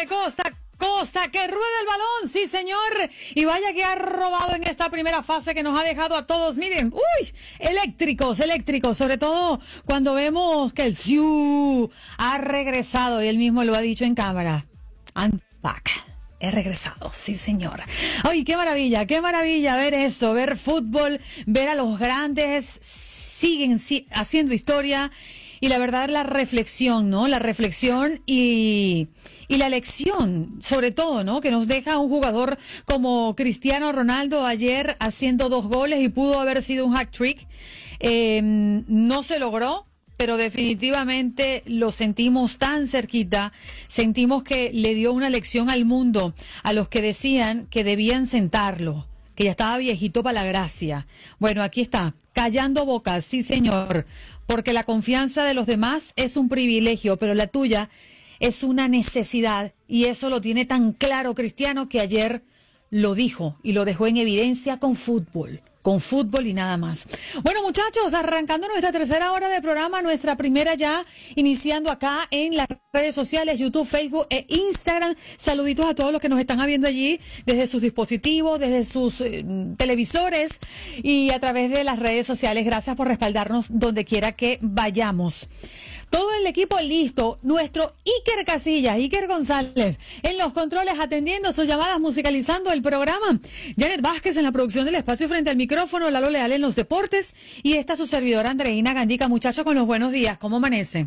de costa a costa, que rueda el balón, sí señor, y vaya que ha robado en esta primera fase que nos ha dejado a todos, miren, eléctricos, sobre todo cuando vemos que el Siu ha regresado, y él mismo lo ha dicho en cámara, I'm back. He regresado, sí señor. Ay, qué maravilla ver eso, ver fútbol, ver a los grandes, siguen haciendo historia, y la verdad la reflexión, ¿no? La reflexión y la lección, sobre todo, ¿no? Que nos deja un jugador como Cristiano Ronaldo ayer haciendo 2 goles y pudo haber sido un hat-trick. No se logró, pero definitivamente lo sentimos tan cerquita, sentimos que le dio una lección al mundo, a los que decían que debían sentarlo, que ya estaba viejito para la gracia. Bueno, aquí está, callando bocas, sí señor, porque la confianza de los demás es un privilegio, pero la tuya es una necesidad, y eso lo tiene tan claro Cristiano que ayer lo dijo y lo dejó en evidencia con fútbol y nada más. Bueno, muchachos, arrancando nuestra tercera hora de programa, nuestra primera ya, iniciando acá en las redes sociales, YouTube, Facebook e Instagram. Saluditos a todos los que nos están viendo allí, desde sus dispositivos, desde sus televisores y a través de las redes sociales. Gracias por respaldarnos donde quiera que vayamos. Todo el equipo listo, nuestro Iker Casillas, Iker González, en los controles atendiendo sus llamadas, musicalizando el programa. Janet Vázquez en la producción del espacio frente al micrófono, Lalo Leal en los deportes, y esta su servidora Andreina Gandica. Muchachos, con los buenos días, ¿cómo amanece?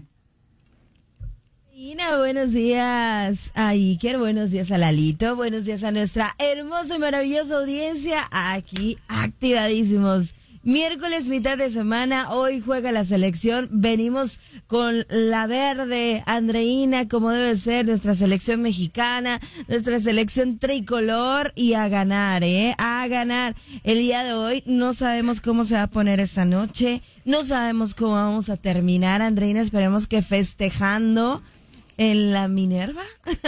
Ina, buenos días a Iker, buenos días a Lalito, buenos días a nuestra hermosa y maravillosa audiencia, aquí activadísimos. Miércoles, mitad de semana, hoy juega la selección, venimos con la verde, Andreina, como debe ser, nuestra selección mexicana, nuestra selección tricolor, y a ganar, a ganar. El día de hoy no sabemos cómo se va a poner esta noche, no sabemos cómo vamos a terminar, Andreina, esperemos que festejando en la Minerva.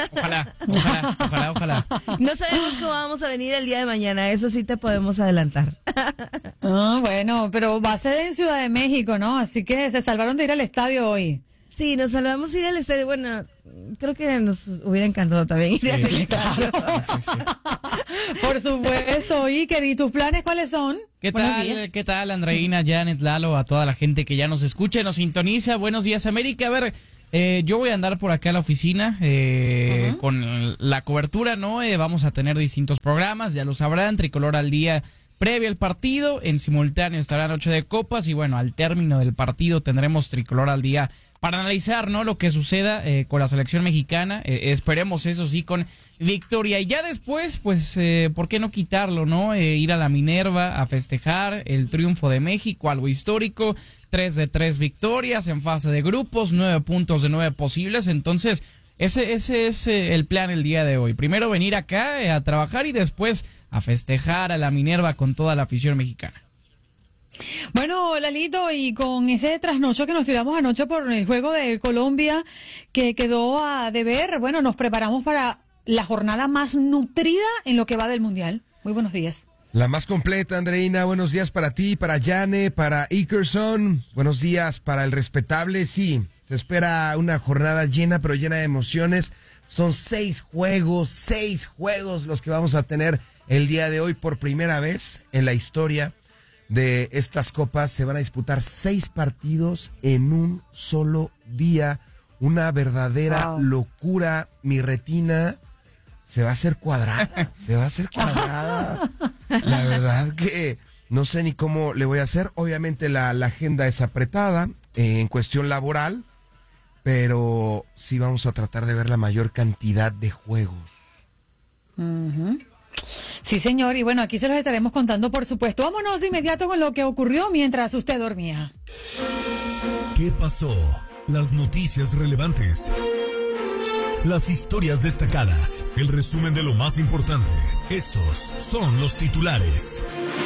Ojalá. No sabemos cómo vamos a venir el día de mañana, eso sí te podemos adelantar. Bueno, pero va a ser en Ciudad de México, ¿no? Así que se salvaron de ir al estadio hoy. Sí, nos salvamos de ir al estadio. Bueno, creo que nos hubiera encantado también ir al estadio. Sí. Por supuesto, Iker, ¿y tus planes cuáles son? ¿Qué tal, Andreina, Janet, Lalo, a toda la gente que ya nos escucha y nos sintoniza? Buenos días, América. A ver, yo voy a andar por acá a la oficina con la cobertura, ¿no? Vamos a tener distintos programas, ya lo sabrán, Tricolor al día previo al partido, en simultáneo estará Noche de Copas, y bueno, al término del partido tendremos Tricolor al día para analizar, ¿no?, lo que suceda con la selección mexicana. Esperemos, eso sí, con victoria, y ya después, pues, ¿por qué no quitarlo, no? Ir a la Minerva a festejar el triunfo de México, algo histórico, 3 de 3 victorias en fase de grupos, 9 puntos de 9 posibles, entonces ese es el plan el día de hoy. Primero venir acá a trabajar y después a festejar a la Minerva con toda la afición mexicana. Bueno, Lalito, y con ese trasnocho que nos tiramos anoche por el juego de Colombia que quedó a deber, bueno, nos preparamos para la jornada más nutrida en lo que va del Mundial. Muy buenos días. La más completa, Andreina. Buenos días para ti, para Jane, para Ikerson. Buenos días para el respetable. Sí, se espera una jornada llena, pero llena de emociones. Son 6 juegos los que vamos a tener el día de hoy. Por primera vez en la historia de estas copas se van a disputar 6 partidos en un solo día. Una verdadera locura. Mi retina se va a hacer cuadrada. La verdad que no sé ni cómo le voy a hacer. Obviamente la agenda es apretada en cuestión laboral, pero sí vamos a tratar de ver la mayor cantidad de juegos. Sí, señor, y bueno, aquí se los estaremos contando, por supuesto. Vámonos de inmediato con lo que ocurrió mientras usted dormía. ¿Qué pasó? Las noticias relevantes. Las historias destacadas, el resumen de lo más importante. Estos son los titulares.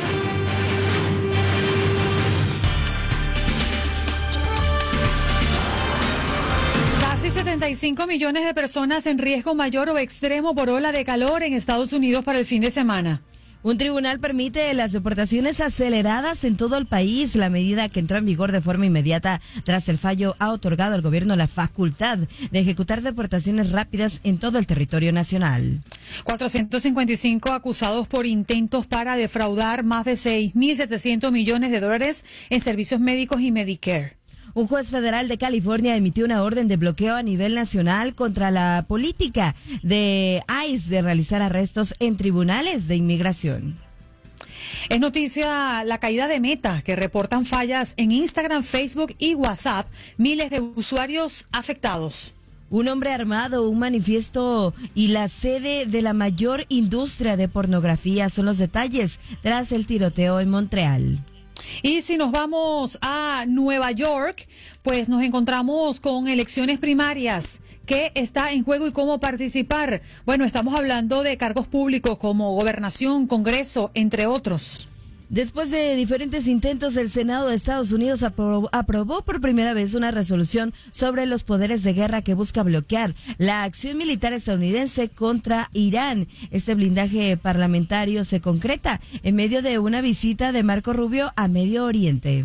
Casi 75 millones de personas en riesgo mayor o extremo por ola de calor en Estados Unidos para el fin de semana. Un tribunal permite las deportaciones aceleradas en todo el país. La medida, que entró en vigor de forma inmediata tras el fallo, ha otorgado al gobierno la facultad de ejecutar deportaciones rápidas en todo el territorio nacional. 455 acusados por intentos para defraudar más de 6.700 millones de dólares en servicios médicos y Medicare. Un juez federal de California emitió una orden de bloqueo a nivel nacional contra la política de ICE de realizar arrestos en tribunales de inmigración. Es noticia la caída de Meta, que reportan fallas en Instagram, Facebook y WhatsApp. Miles de usuarios afectados. Un hombre armado, un manifiesto y la sede de la mayor industria de pornografía son los detalles tras el tiroteo en Montreal. Y si nos vamos a Nueva York, pues nos encontramos con elecciones primarias. ¿Qué está en juego y cómo participar? Bueno, estamos hablando de cargos públicos como gobernación, Congreso, entre otros. Después de diferentes intentos, el Senado de Estados Unidos aprobó por primera vez una resolución sobre los poderes de guerra que busca bloquear la acción militar estadounidense contra Irán. Este blindaje parlamentario se concreta en medio de una visita de Marco Rubio a Medio Oriente.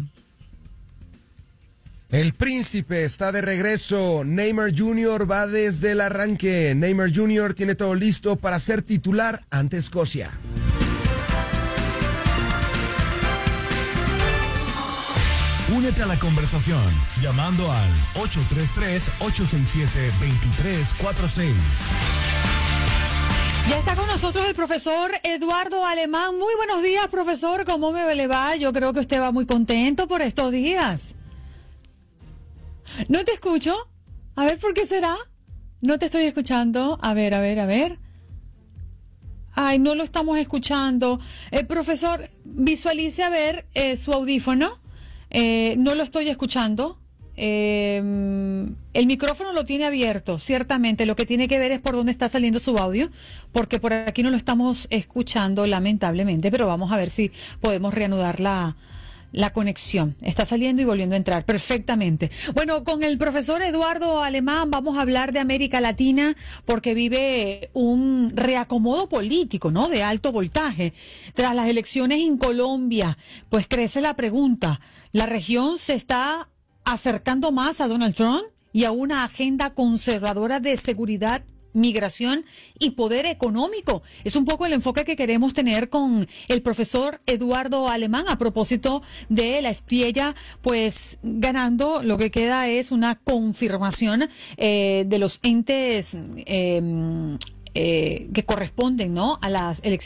El príncipe está de regreso. Neymar Jr. va desde el arranque. Neymar Jr. tiene todo listo para ser titular ante Escocia. Únete a la conversación llamando al 833-867-2346. Ya está con nosotros el profesor Eduardo Alemán. Muy buenos días, profesor. ¿Cómo me le va? Yo creo que usted va muy contento por estos días. ¿No te escucho? A ver, ¿por qué será? No te estoy escuchando. A ver. Ay, no lo estamos escuchando. Profesor, visualice a ver su audífono. No lo estoy escuchando. El micrófono lo tiene abierto, ciertamente. Lo que tiene que ver es por dónde está saliendo su audio, porque por aquí no lo estamos escuchando, lamentablemente, pero vamos a ver si podemos reanudar la conexión. Está saliendo y volviendo a entrar perfectamente. Bueno, con el profesor Eduardo Alemán vamos a hablar de América Latina, porque vive un reacomodo político, ¿no?, de alto voltaje. Tras las elecciones en Colombia, pues crece la pregunta: ¿la región se está acercando más a Donald Trump y a una agenda conservadora de seguridad, migración y poder económico? Es un poco el enfoque que queremos tener con el profesor Eduardo Alemán a propósito de la espiella, pues ganando. Lo que queda es una confirmación de los entes que corresponden, ¿no?, a las elecciones